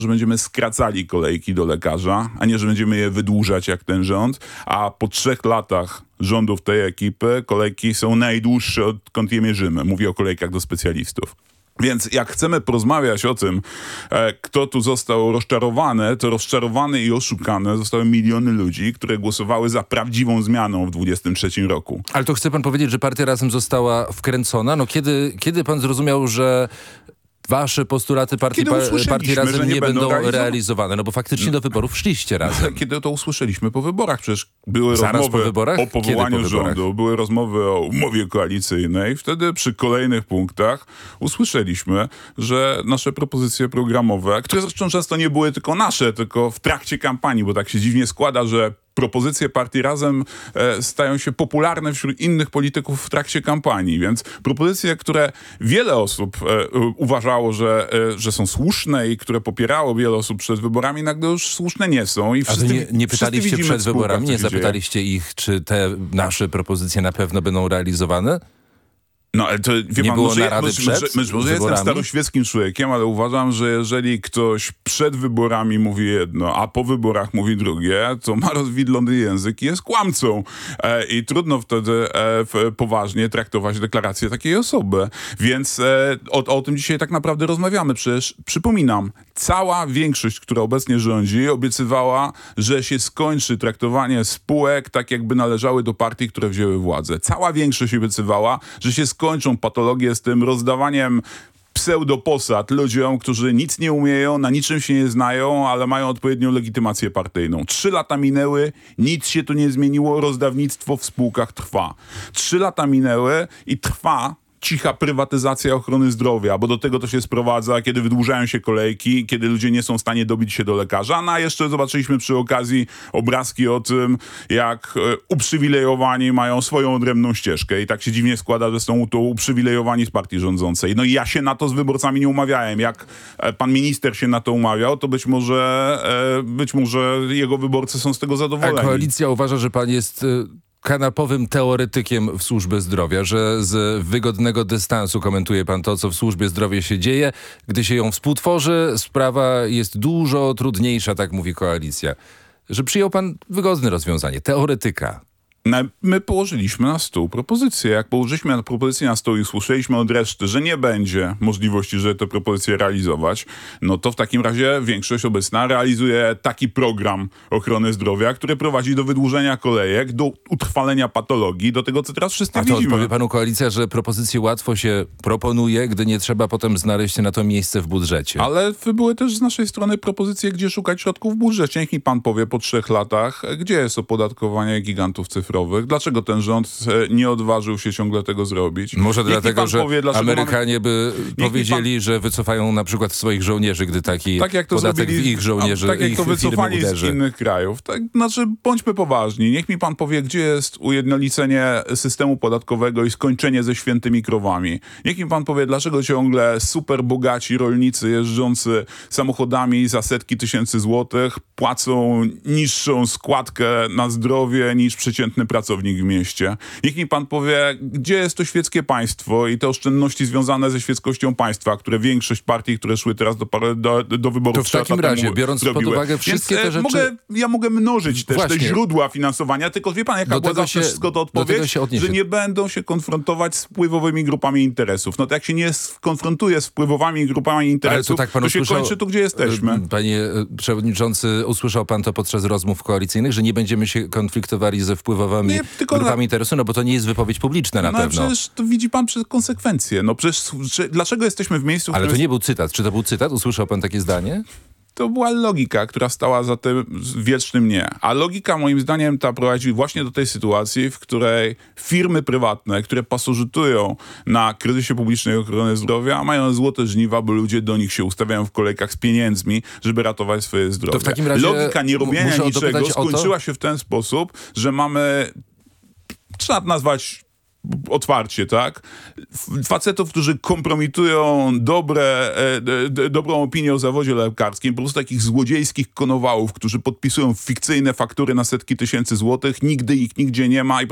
że będziemy skracali kolejki do lekarza, a nie, że będziemy je wydłużać jak ten rząd, a po 3 latach rządów tej ekipy kolejki są najdłuższe, odkąd je mierzymy. Mówię o kolejkach do specjalistów. Więc jak chcemy porozmawiać o tym, kto tu został rozczarowany, to rozczarowane i oszukane zostały miliony ludzi, które głosowały za prawdziwą zmianą w 2023 roku. Ale to chce pan powiedzieć, że partia Razem została wkręcona? No kiedy pan zrozumiał, że wasze postulaty partii Razem nie będą realizowane? No bo faktycznie do wyborów szliście razem. Kiedy to usłyszeliśmy po wyborach? Przecież były Zaraz rozmowy po wyborach? o powołaniu rządu, były rozmowy o umowie koalicyjnej. Wtedy przy kolejnych punktach usłyszeliśmy, że nasze propozycje programowe, które zresztą często nie były tylko nasze, tylko w trakcie kampanii, bo tak się dziwnie składa, że propozycje partii Razem stają się popularne wśród innych polityków w trakcie kampanii, więc propozycje, które wiele osób uważało, że są słuszne i które popierało wiele osób przed wyborami, nagle już słuszne nie są. I wszyscy, nie pytaliście przed wyborami, nie zapytaliście zapytaliście ich, czy te nasze propozycje na pewno będą realizowane? No, ale to, wie nie pan, było narady może jestem staroświeckim człowiekiem, ale uważam, że jeżeli ktoś przed wyborami mówi jedno, a po wyborach mówi drugie, to ma rozwidlony język i jest kłamcą. I trudno wtedy poważnie traktować deklarację takiej osoby. Więc o tym dzisiaj tak naprawdę rozmawiamy. Przecież przypominam, cała większość, która obecnie rządzi, obiecywała, że się skończy traktowanie spółek tak, jakby należały do partii, które wzięły władzę. Cała większość obiecywała, że się skończą patologie z tym rozdawaniem pseudoposad ludziom, którzy nic nie umieją, na niczym się nie znają, ale mają odpowiednią legitymację partyjną. 3 lata minęły, nic się tu nie zmieniło, rozdawnictwo w spółkach trwa. 3 lata minęły i trwa cicha prywatyzacja ochrony zdrowia, bo do tego to się sprowadza, kiedy wydłużają się kolejki, kiedy ludzie nie są w stanie dobić się do lekarza. No a jeszcze zobaczyliśmy przy okazji obrazki o tym, jak uprzywilejowani mają swoją odrębną ścieżkę i tak się dziwnie składa, że są tu uprzywilejowani z partii rządzącej. No i ja się na to z wyborcami nie umawiałem. Jak pan minister się na to umawiał, to być może jego wyborcy są z tego zadowoleni. A koalicja uważa, że pan jest kanapowym teoretykiem w służbie zdrowia, że z wygodnego dystansu komentuje pan to, co w służbie zdrowia się dzieje. Gdy się ją współtworzy, sprawa jest dużo trudniejsza, tak mówi koalicja. Że przyjął pan wygodne rozwiązanie, teoretyka. My położyliśmy na stół propozycję. Jak położyliśmy propozycję na stół i usłyszeliśmy od reszty, że nie będzie możliwości, żeby te propozycje realizować, no to w takim razie większość obecna realizuje taki program ochrony zdrowia, który prowadzi do wydłużenia kolejek, do utrwalenia patologii, do tego, co teraz wszyscy widzimy. A to odpowie panu koalicja, że propozycje łatwo się proponuje, gdy nie trzeba potem znaleźć na to miejsce w budżecie. Ale były też z naszej strony propozycje, gdzie szukać środków w budżecie. Niech mi pan powie po 3 latach, gdzie jest opodatkowanie gigantów cyfrowych. Dlaczego ten rząd nie odważył się ciągle tego zrobić? Może dlatego, że Amerykanie by powiedzieli, że wycofają na przykład swoich żołnierzy, gdy taki podatek w ich żołnierzy, tak jak to wycofali uderzy. z innych krajów. Tak, znaczy, bądźmy poważni. Niech mi pan powie, gdzie jest ujednolicenie systemu podatkowego i skończenie ze świętymi krowami. Niech mi pan powie, dlaczego ciągle super bogaci rolnicy jeżdżący samochodami za setki tysięcy złotych płacą niższą składkę na zdrowie niż przeciętny pracownik w mieście. Niech mi pan powie, gdzie jest to świeckie państwo i te oszczędności związane ze świeckością państwa, które większość partii, które szły teraz do wyborów, to w takim razie, biorąc pod uwagę wszystkie te rzeczy... Ja mogę mnożyć też te źródła finansowania, tylko wie pan, jaka była zawsze wszystko to odpowiedź, że nie będą się konfrontować z wpływowymi grupami interesów. No to jak się nie konfrontuje z wpływowanymi grupami interesów, to się kończy tu, gdzie jesteśmy. Panie przewodniczący, usłyszał pan to podczas rozmów koalicyjnych, że nie będziemy się konfliktowali ze wpływowymi grupami interesu, no bo to nie jest wypowiedź publiczna na pewno. Przecież to widzi pan przez konsekwencje. No przecież dlaczego jesteśmy w miejscu, Ale to nie był cytat. Czy to był cytat? Usłyszał pan takie zdanie? To była logika, która stała za tym wiecznym nie. A logika moim zdaniem ta prowadzi właśnie do tej sytuacji, w której firmy prywatne, które pasożytują na kryzysie publicznej ochrony zdrowia, mają złote żniwa, bo ludzie do nich się ustawiają w kolejkach z pieniędzmi, żeby ratować swoje zdrowie. To w takim razie logika nierobienia niczego skończyła się w ten sposób, że mamy, trzeba nazwać otwarcie, tak? Facetów, którzy kompromitują dobrą opinię o zawodzie lekarskim, po prostu takich złodziejskich konowałów, którzy podpisują fikcyjne faktury na setki tysięcy złotych, nigdy ich nigdzie nie ma i